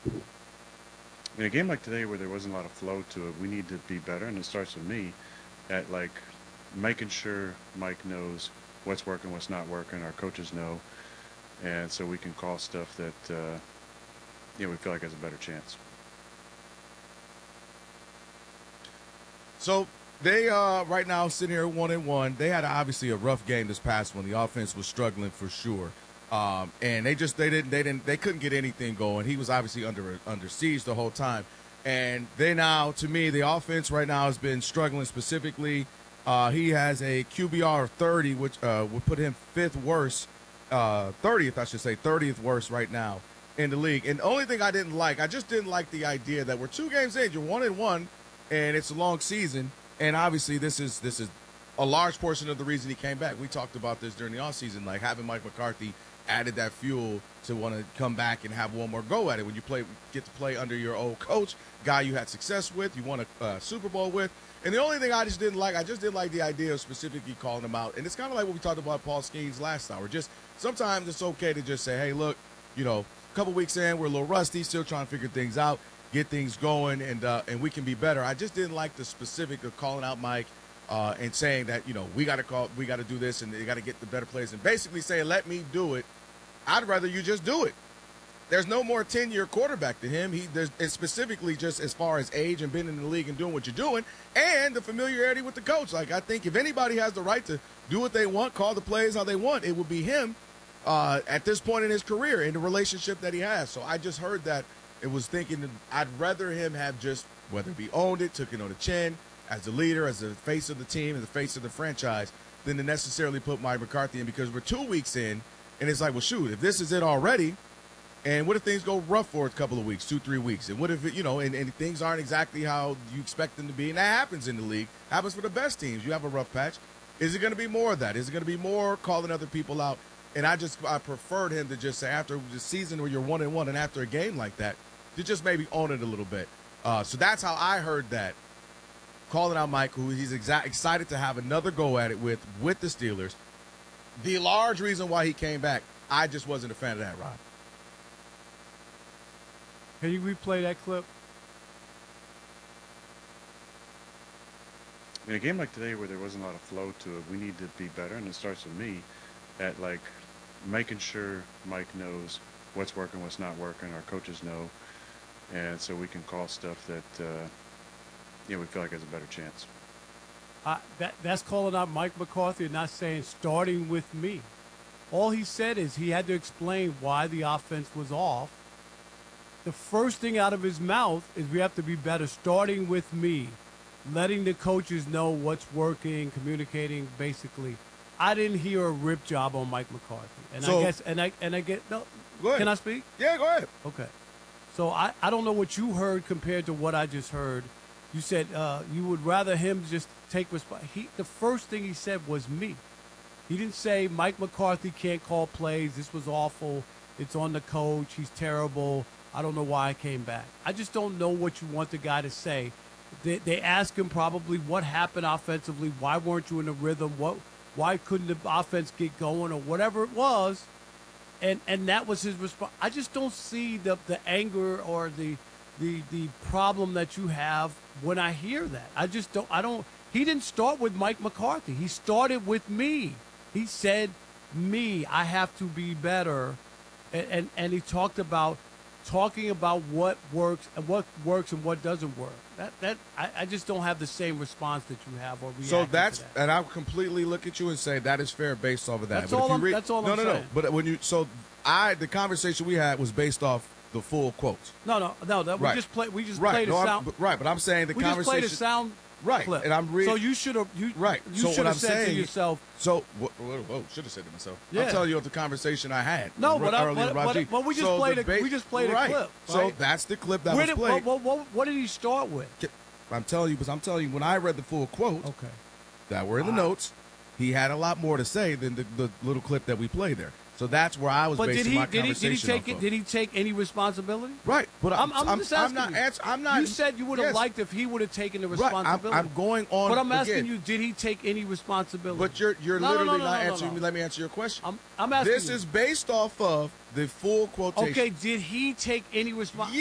In a game like today where there wasn't a lot of flow to it, we need to be better, and it starts with me at like making sure Mike knows what's working, what's not working. Our coaches know, and so we can call stuff that we feel like has a better chance. So they right now sitting here 1-1. They had obviously a rough game this past one. The offense was struggling for sure, and they couldn't get anything going. He was obviously under siege the whole time, and they now to me the offense right now has been struggling specifically. He has a QBR of 30, which would put him fifth worst, 30th I should say, 30th worst right now in the league. And the only thing I just didn't like the idea that we're 2 games in, you're 1-1 and it's a long season. And obviously, this is a large portion of the reason he came back. We talked about this during the offseason, like having Mike McCarthy added that fuel to want to come back and have one more go at it. When you get to play under your old coach, guy you had success with, you won a Super Bowl with. And the only thing I just didn't like the idea of specifically calling him out. And it's kind of like what we talked about Paul Skeens last time. Just sometimes it's okay to just say, hey, look, a couple weeks in, we're a little rusty, still trying to figure things out, get things going, and we can be better. I just didn't like the specific of calling out Mike and saying that we got to do this, and they got to get the better players, and basically saying let me do it. I'd rather you just do it. There's no more 10-year quarterback to him. It's specifically just as far as age and being in the league and doing what you're doing, and the familiarity with the coach. Like I think if anybody has the right to do what they want, call the plays how they want, it would be him at this point in his career in the relationship that he has. So I just heard that. It was thinking that I'd rather him have just, whether it be owned it, took it on the chin, as the leader, as the face of the team, as the face of the franchise, than to necessarily put Mike McCarthy in, because we're 2 weeks in, and it's like, well, shoot, if this is it already, and what if things go rough for a couple of weeks, 2-3 weeks, and what if and things aren't exactly how you expect them to be, and that happens in the league, happens for the best teams. You have a rough patch. Is it going to be more of that? Is it going to be more calling other people out? And I preferred him to just say after the season where you're 1-1 and after a game like that, to just maybe own it a little bit. So that's how I heard that. Calling out Mike, who he's excited to have another go at it with the Steelers. The large reason why he came back, I just wasn't a fan of that, Rob. Can you replay that clip? In a game like today where there wasn't a lot of flow to it, we need to be better, and it starts with me at like making sure Mike knows what's working, what's not working. Our coaches know, and so we can call stuff that we feel like has a better chance. That's calling out Mike McCarthy and not saying starting with me. All he said is he had to explain why the offense was off. The first thing out of his mouth is we have to be better starting with me, letting the coaches know what's working, communicating basically. I didn't hear a rip job on Mike McCarthy. And So, I guess and I get no. Go ahead. Can I speak? Yeah, go ahead. Okay. So I don't know what you heard compared to what I just heard. You said you would rather him just take responsibility. The first thing he said was me. He didn't say Mike McCarthy can't call plays. This was awful. It's on the coach. He's terrible. I don't know why I came back. I just don't know what you want the guy to say. They ask him probably what happened offensively. Why weren't you in the rhythm? Why couldn't the offense get going or whatever it was? And that was his response. I just don't see the anger or the problem that you have when I hear that. I don't. He didn't start with Mike McCarthy. He started with me. He said, me, I have to be better. And he talking about what works and what doesn't work. I just don't have the same response that you have or reaction So to that's, that. and I completely look at you and say that is fair based off of that. That's But all if you I'm- that's all I'm No. saying. But the conversation we had was based off the full quotes. No. That we Right. just played. We just Right. played a No, sound. but I'm saying the We just conversation. played a sound Right, clip. and I'm reading. So you should have. Right. You So should what have I'm said to saying, yourself. So whoa, should have said to myself. Yeah. I'm telling you of the conversation I had. No, but earlier, Raji. but we just So played the we just played a right. clip. So Right? that's the clip that Where was did, played. what did he start with? I'm telling you, when I read the full quote Okay. that were in the notes, he had a lot more to say than the little clip that we played there. So that's where I was But basing my conversation did he take off it? of. Did he take any responsibility? Right, but I'm just asking not you. I'm not. You said you would have yes. liked if he would have taken the Right, responsibility. I'm going on. But I'm asking again. you, did he take any responsibility? But you're No, literally no, not no, answering no. me. Let me answer your question. I'm asking This you. is based off of the full quotation. Okay, did he take any responsibility?